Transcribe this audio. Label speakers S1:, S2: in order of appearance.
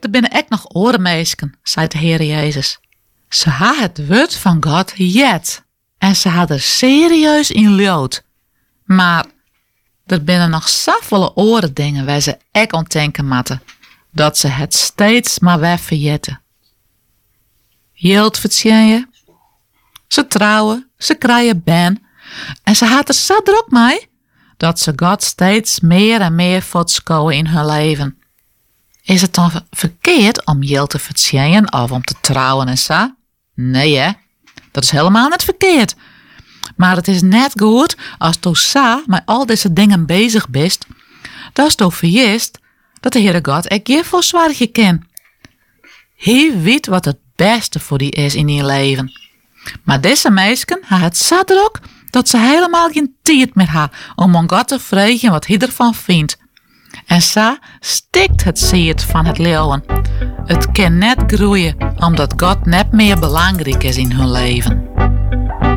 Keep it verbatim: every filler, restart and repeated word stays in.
S1: er binnen ek nog oren meisken, zei de Heer Jezus. Ze ha het woord van God jet. En ze had er serieus in lood. Maar er binnen nog zoveel oren dingen waar ze ek ontdenken matten, dat ze het steeds maar weer verjetten. Jild verzien je. Ze trouwen, ze krijgen ben. En ze had er zo druk mee, dat ze God steeds meer en meer voortschouwen in hun leven. Is het dan verkeerd om Jild te verzien of om te trouwen en zo? Nee hè, dat is helemaal niet verkeerd. Maar het is net goed als je zo met al deze dingen bezig bent, dat je vergist dat de Heere God ook je voor zwaarje kent. Hij weet wat het beste voor die is in je leven. Maar deze meisjes hebben het zo druk dat ze helemaal geen tijd meer hebben om aan God te vragen wat hij ervan vindt. En zo stikt het zaad van het leeuwen. Het kan net groeien omdat God net meer belangrijk is in hun leven.